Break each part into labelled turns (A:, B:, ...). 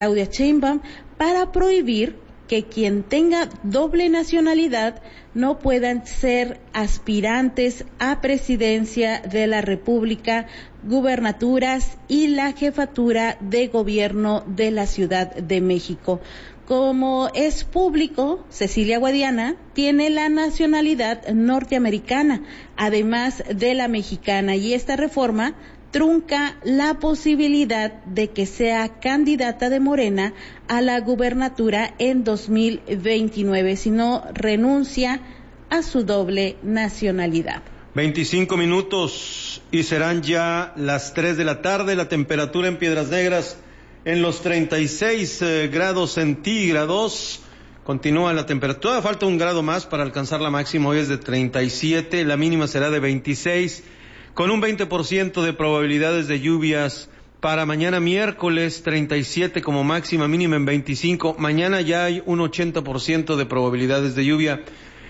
A: Claudia Sheinbaum para prohibir que quien tenga doble nacionalidad no puedan ser aspirantes a presidencia de la República, gubernaturas y la jefatura de gobierno de la Ciudad de México. Como es público, Cecilia Guadiana tiene la nacionalidad norteamericana, además de la mexicana, y esta reforma trunca la posibilidad de que sea candidata de Morena a la gubernatura en 2029, si no renuncia a su doble nacionalidad.
B: 25 minutos y serán ya las 3 de la tarde, la temperatura en Piedras Negras en los 36 grados centígrados. Continúa la temperatura, falta un grado más para alcanzar la máxima, hoy es de 37, la mínima será de 26, con un 20% de probabilidades de lluvias. Para mañana miércoles 37 como máxima, mínima en 25, mañana ya hay un 80% de probabilidades de lluvia.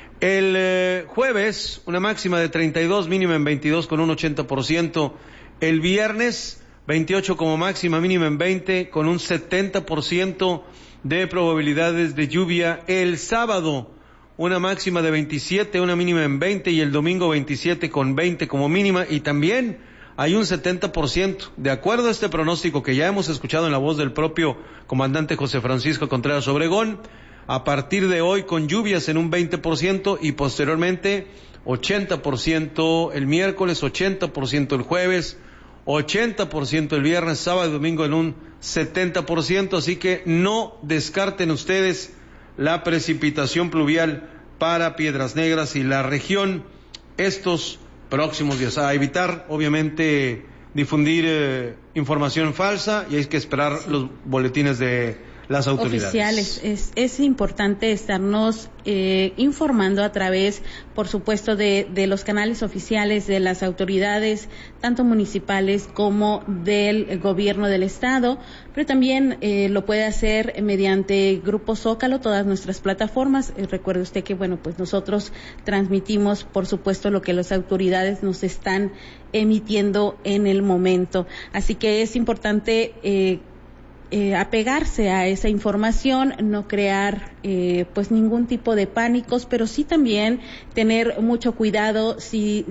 B: El jueves una máxima de 32, mínima en 22 con un 80%, el viernes 28 como máxima, mínima en 20 con un 70% de probabilidades de lluvia. El sábado una máxima de 27, una mínima en 20 y el domingo 27 con 20 como mínima y también hay un 70%. De acuerdo a este pronóstico que ya hemos escuchado en la voz del propio comandante José Francisco Contreras Obregón, a partir de hoy con lluvias en un 20% y posteriormente 80% el miércoles, 80% el jueves, 80% el viernes, sábado y domingo en un 70%, así que no descarten ustedes la precipitación pluvial para Piedras Negras y la región estos próximos días. A evitar, obviamente, difundir información falsa y hay que esperar los boletines de las autoridades
A: oficiales. Es importante estarnos informando a través, por supuesto, de los canales oficiales de las autoridades, tanto municipales como del gobierno del estado, pero también lo puede hacer mediante Grupo Zócalo, todas nuestras plataformas. Recuerde usted que, bueno, pues nosotros transmitimos, por supuesto, lo que las autoridades nos están emitiendo en el momento. Así que es importante apegarse a esa información, no crear pues ningún tipo de pánicos, pero sí también tener mucho cuidado si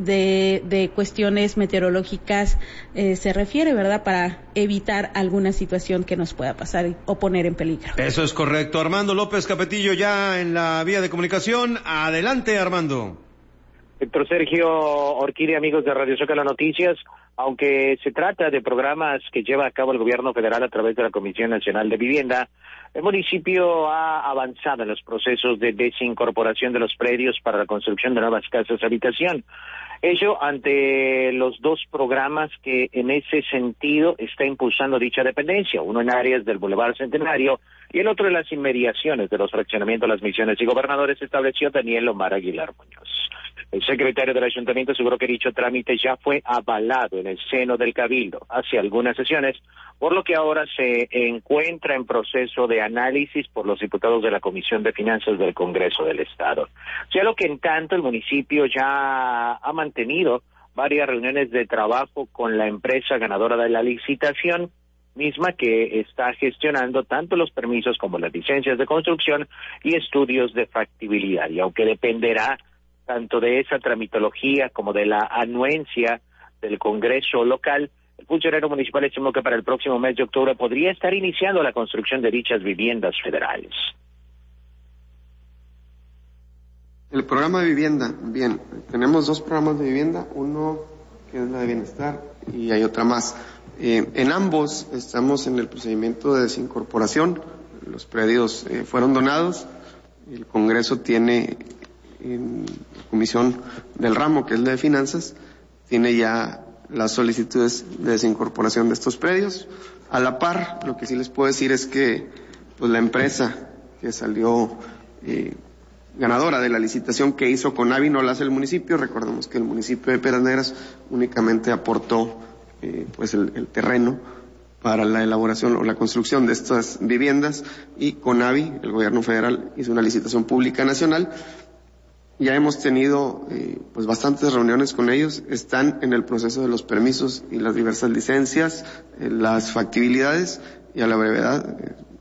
A: de cuestiones meteorológicas se refiere, ¿verdad? Para evitar alguna situación que nos pueda pasar o poner en peligro.
B: Eso es correcto. Armando López Capetillo ya en la vía de comunicación. Adelante, Armando.
C: Héctor Sergio, Orquídea, amigos de Radio Zócalo Noticias, aunque se trata de programas que lleva a cabo el gobierno federal a través de la Comisión Nacional de Vivienda, el municipio ha avanzado en los procesos de desincorporación de los predios para la construcción de nuevas casas habitación. Ello ante los dos programas que en ese sentido está impulsando dicha dependencia, uno en áreas del Boulevard Centenario y el otro en las inmediaciones de los fraccionamientos Las Misiones y Gobernadores, estableció Daniel Omar Aguilar Muñoz. El secretario del ayuntamiento aseguró que dicho trámite ya fue avalado en el seno del Cabildo hace algunas sesiones, por lo que ahora se encuentra en proceso de análisis por los diputados de la Comisión de Finanzas del Congreso del Estado. Ya lo que en tanto el municipio ya ha mantenido varias reuniones de trabajo con la empresa ganadora de la licitación, misma que está gestionando tanto los permisos como las licencias de construcción y estudios de factibilidad. Y aunque dependerá tanto de esa tramitología como de la anuencia del Congreso local, el funcionario municipal estimó que para el próximo mes de octubre podría estar iniciando la construcción de dichas viviendas federales.
D: El programa de vivienda, bien, tenemos dos programas de vivienda, uno que es la de bienestar y hay otra más. En ambos estamos en el procedimiento de desincorporación, los predios fueron donados, el Congreso tiene en la comisión del ramo, que es la de finanzas, tiene ya las solicitudes de desincorporación de estos predios. A la par, lo que sí les puedo decir es que pues la empresa que salió ganadora de la licitación que hizo Conavi no la hace el municipio. Recordemos que el municipio de Piedras Negras únicamente aportó pues el terreno para la elaboración o la construcción de estas viviendas, y Conavi, el gobierno federal, hizo una licitación pública nacional Ya hemos tenido pues bastantes reuniones con ellos, están en el proceso de los permisos y las diversas licencias, las factibilidades y a la brevedad